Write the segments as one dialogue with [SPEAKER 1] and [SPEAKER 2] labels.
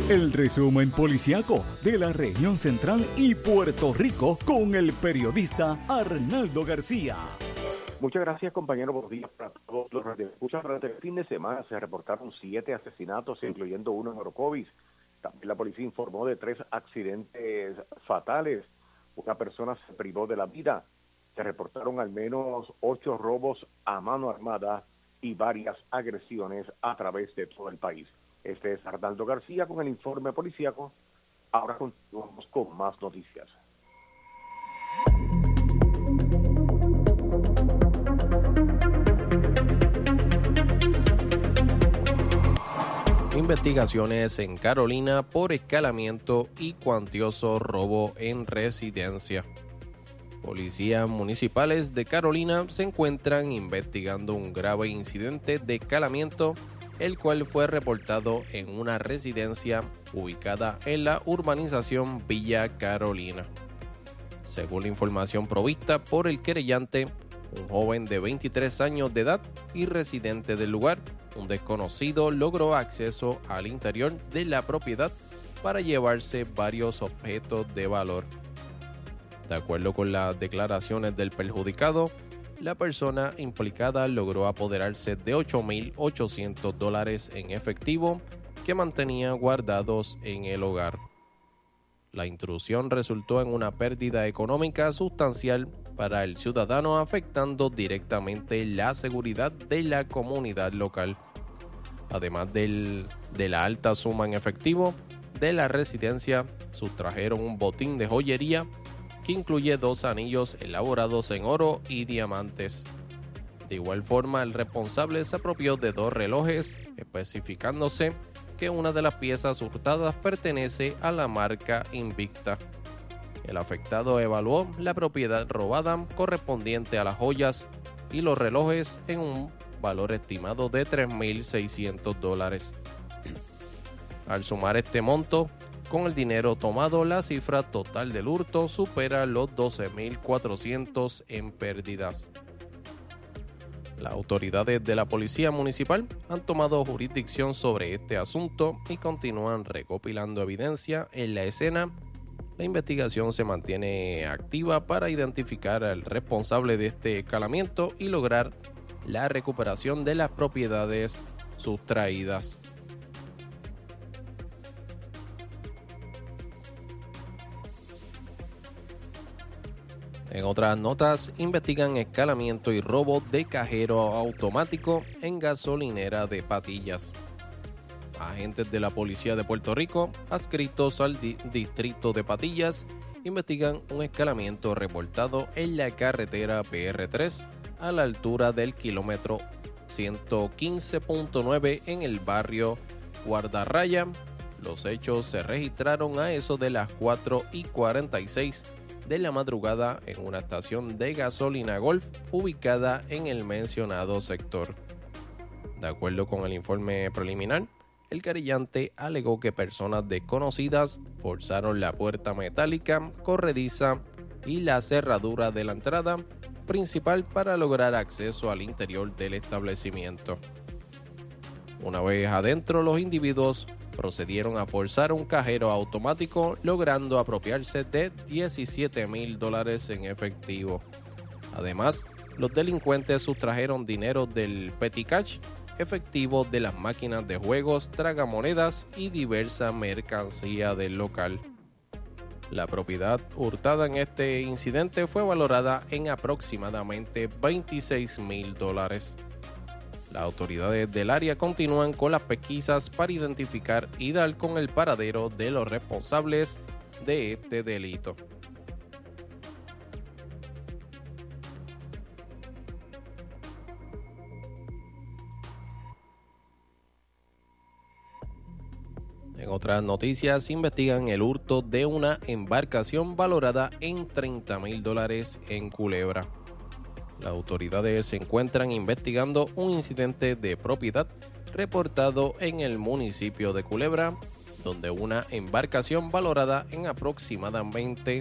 [SPEAKER 1] El resumen policiaco de la región central y Puerto Rico con el periodista Arnaldo García.
[SPEAKER 2] Muchas gracias, compañero. Buenos días para todos los radioescuchas. Durante el fin de semana se reportaron 7 asesinatos, incluyendo uno en Orocovis. También la policía informó de 3 accidentes fatales. Una persona se privó de la vida. Se reportaron al menos 8 robos a mano armada y varias agresiones a través de todo el país. Este es Arnaldo García con el informe policíaco. Ahora continuamos con más noticias.
[SPEAKER 3] Investigaciones en Carolina por escalamiento y cuantioso robo en residencia. Policías municipales de Carolina se encuentran investigando un grave incidente de escalamiento, el cual fue reportado en una residencia ubicada en la urbanización Villa Carolina. Según la información provista por el querellante, un joven de 23 años de edad y residente del lugar, un desconocido logró acceso al interior de la propiedad para llevarse varios objetos de valor. De acuerdo con las declaraciones del perjudicado, la persona implicada logró apoderarse de $8,800 en efectivo que mantenía guardados en el hogar. La intrusión resultó en una pérdida económica sustancial para el ciudadano, afectando directamente la seguridad de la comunidad local. Además de la alta suma en efectivo de la residencia, sustrajeron un botín de joyería que incluye 2 anillos elaborados en oro y diamantes. De igual forma, el responsable se apropió de 2 relojes, especificándose que una de las piezas hurtadas pertenece a la marca Invicta. El afectado evaluó la propiedad robada correspondiente a las joyas y los relojes en un valor estimado de $3,600. Al sumar este monto con el dinero tomado, la cifra total del hurto supera los $12,400 en pérdidas. Las autoridades de la policía municipal han tomado jurisdicción sobre este asunto y continúan recopilando evidencia en la escena. La investigación se mantiene activa para identificar al responsable de este escalamiento y lograr la recuperación de las propiedades sustraídas. En otras notas, investigan escalamiento y robo de cajero automático en gasolinera de Patillas. Agentes de la Policía de Puerto Rico, adscritos al distrito de Patillas, investigan un escalamiento reportado en la carretera PR3 a la altura del kilómetro 115.9 en el barrio Guardarraya. Los hechos se registraron a eso de las 4:46 de la madrugada en una estación de gasolina Golf ubicada en el mencionado sector. De acuerdo con el informe preliminar, el querellante alegó que personas desconocidas forzaron la puerta metálica corrediza y la cerradura de la entrada principal para lograr acceso al interior del establecimiento. Una vez adentro, los individuos procedieron a forzar un cajero automático, logrando apropiarse de $17,000 en efectivo. Además, los delincuentes sustrajeron dinero del petty cash, efectivo de las máquinas de juegos, tragamonedas y diversa mercancía del local. La propiedad hurtada en este incidente fue valorada en aproximadamente $26,000. Las autoridades del área continúan con las pesquisas para identificar y dar con el paradero de los responsables de este delito. En otras noticias, investigan el hurto de una embarcación valorada en $30,000 en Culebra. Las autoridades se encuentran investigando un incidente de propiedad reportado en el municipio de Culebra, donde una embarcación valorada en aproximadamente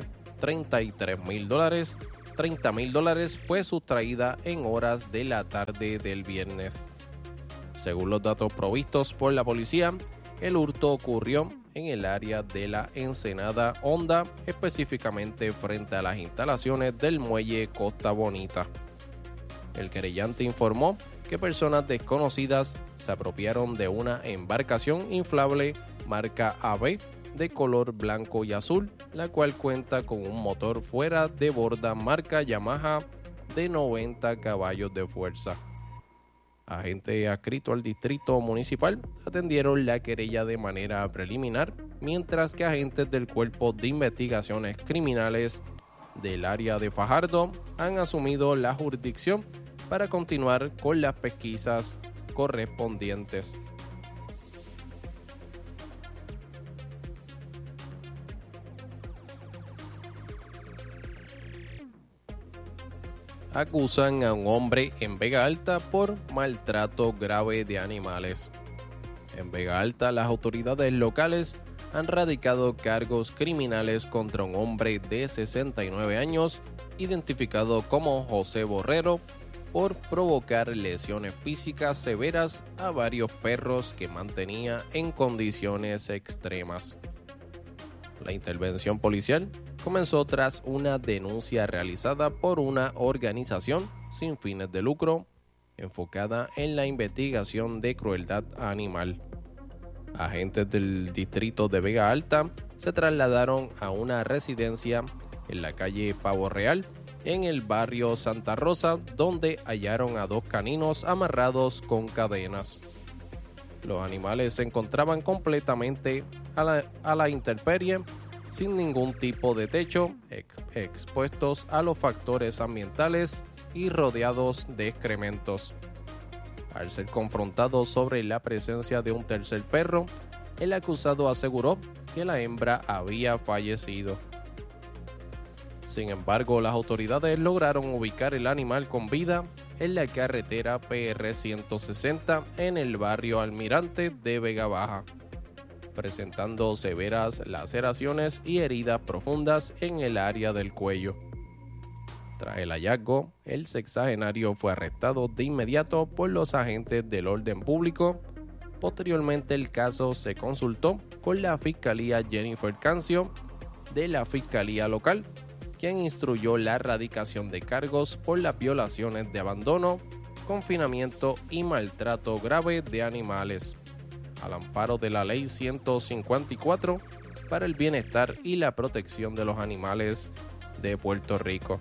[SPEAKER 3] $30,000 fue sustraída en horas de la tarde del viernes. Según los datos provistos por la policía, el hurto ocurrió en el área de la Ensenada Honda, específicamente frente a las instalaciones del muelle Costa Bonita. El querellante informó que personas desconocidas se apropiaron de una embarcación inflable marca AB de color blanco y azul, la cual cuenta con un motor fuera de borda marca Yamaha de 90 caballos de fuerza. Agentes adscritos al distrito municipal atendieron la querella de manera preliminar, mientras que agentes del Cuerpo de Investigaciones Criminales del área de Fajardo han asumido la jurisdicción para continuar con las pesquisas correspondientes. Acusan a un hombre en Vega Alta por maltrato grave de animales. En Vega Alta, las autoridades locales han radicado cargos criminales contra un hombre de 69 años, identificado como José Borrero, por provocar lesiones físicas severas a varios perros que mantenía en condiciones extremas. La intervención policial comenzó tras una denuncia realizada por una organización sin fines de lucro enfocada en la investigación de crueldad animal. Agentes del distrito de Vega Alta se trasladaron a una residencia en la calle Pavo Real, en el barrio Santa Rosa, donde hallaron a 2 caninos amarrados con cadenas. Los animales se encontraban completamente a la intemperie, sin ningún tipo de techo, expuestos a los factores ambientales y rodeados de excrementos. Al ser confrontado sobre la presencia de un tercer perro, el acusado aseguró que la hembra había fallecido. Sin embargo, las autoridades lograron ubicar el animal con vida en la carretera PR 160 en el barrio Almirante de Vega Baja, presentando severas laceraciones y heridas profundas en el área del cuello. Tras el hallazgo, el sexagenario fue arrestado de inmediato por los agentes del orden público. Posteriormente, el caso se consultó con la fiscalía Jennifer Cancio de la fiscalía local, quien instruyó la erradicación de cargos por las violaciones de abandono, confinamiento y maltrato grave de animales, al amparo de la Ley 154 para el bienestar y la protección de los animales de Puerto Rico.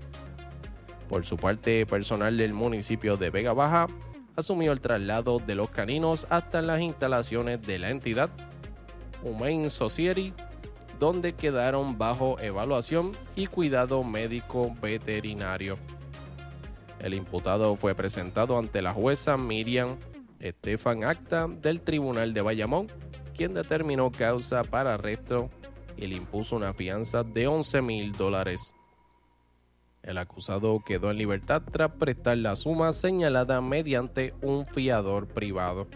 [SPEAKER 3] Por su parte, personal del municipio de Vega Baja asumió el traslado de los caninos hasta las instalaciones de la entidad Humane Society, donde quedaron bajo evaluación y cuidado médico veterinario. El imputado fue presentado ante la jueza Miriam Estefan Acta del Tribunal de Bayamón, quien determinó causa para arresto y le impuso una fianza de $11,000. El acusado quedó en libertad tras prestar la suma señalada mediante un fiador privado.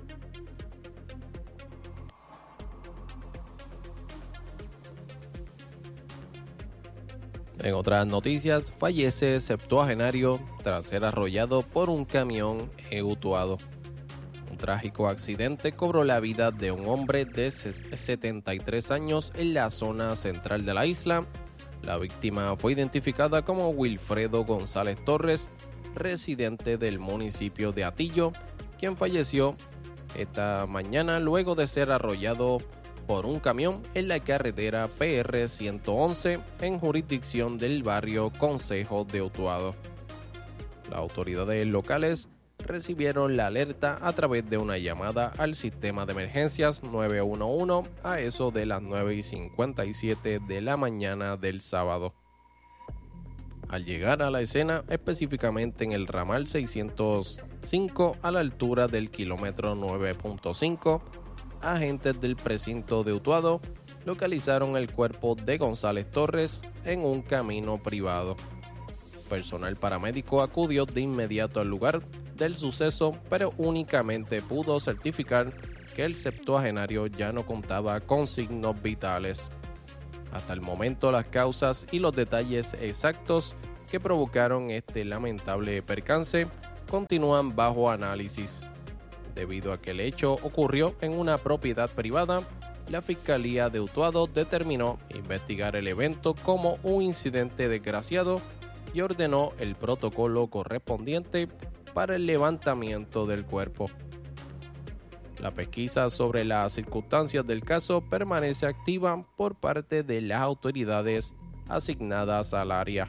[SPEAKER 3] En otras noticias, fallece septuagenario tras ser arrollado por un camión en Utuado. Un trágico accidente cobró la vida de un hombre de 73 años en la zona central de la isla. La víctima fue identificada como Wilfredo González Torres, residente del municipio de Atillo, quien falleció esta mañana luego de ser arrollado por un camión en la carretera PR 111 en jurisdicción del barrio Consejo de Utuado. Las autoridades locales recibieron la alerta a través de una llamada al sistema de emergencias 911 a eso de las 9:57 de la mañana del sábado. Al llegar a la escena, específicamente en el ramal 605 a la altura del kilómetro 9.5, agentes del precinto de Utuado localizaron el cuerpo de González Torres en un camino privado. Personal paramédico acudió de inmediato al lugar del suceso, pero únicamente pudo certificar que el septuagenario ya no contaba con signos vitales. Hasta el momento, las causas y los detalles exactos que provocaron este lamentable percance continúan bajo análisis. Debido a que el hecho ocurrió en una propiedad privada, la Fiscalía de Utuado determinó investigar el evento como un incidente desgraciado y ordenó el protocolo correspondiente para el levantamiento del cuerpo. La pesquisa sobre las circunstancias del caso permanece activa por parte de las autoridades asignadas al área.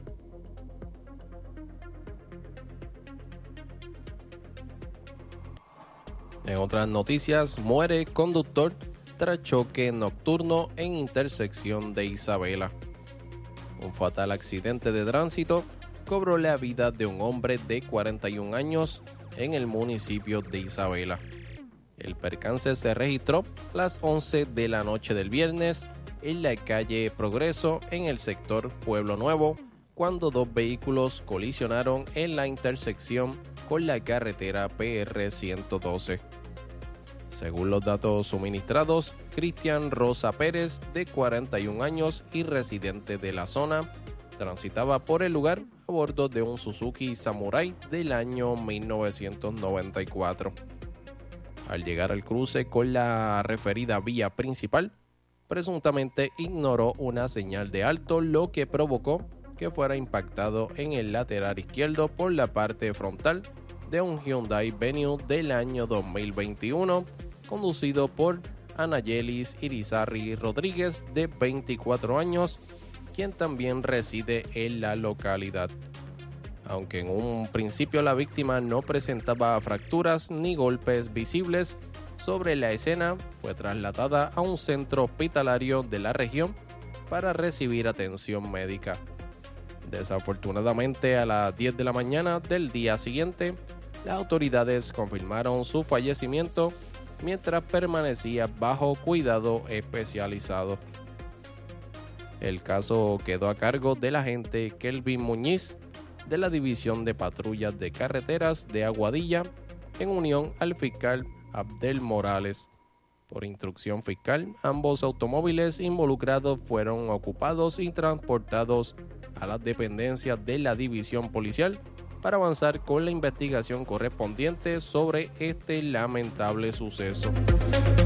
[SPEAKER 3] En otras noticias, muere conductor tras choque nocturno en intersección de Isabela. Un fatal accidente de tránsito cobró la vida de un hombre de 41 años en el municipio de Isabela. El percance se registró a las 11 de la noche del viernes en la calle Progreso en el sector Pueblo Nuevo, cuando dos vehículos colisionaron en la intersección con la carretera PR 112. Según los datos suministrados, Cristian Rosa Pérez, de 41 años y residente de la zona, transitaba por el lugar a bordo de un Suzuki Samurai del año 1994. Al llegar al cruce con la referida vía principal, presuntamente ignoró una señal de alto, lo que provocó que fuera impactado en el lateral izquierdo por la parte frontal de un Hyundai Venue del año 2021, conducido por Anayelis Irizarry Rodríguez, de 24 años, quien también reside en la localidad. Aunque en un principio la víctima no presentaba fracturas ni golpes visibles sobre la escena, fue trasladada a un centro hospitalario de la región para recibir atención médica. Desafortunadamente, a las 10 de la mañana del día siguiente, las autoridades confirmaron su fallecimiento mientras permanecía bajo cuidado especializado. El caso quedó a cargo del agente Kelvin Muñiz de la División de Patrullas de Carreteras de Aguadilla, en unión al fiscal Abdel Morales. Por instrucción fiscal, ambos automóviles involucrados fueron ocupados y transportados a las dependencias de la división policial para avanzar con la investigación correspondiente sobre este lamentable suceso.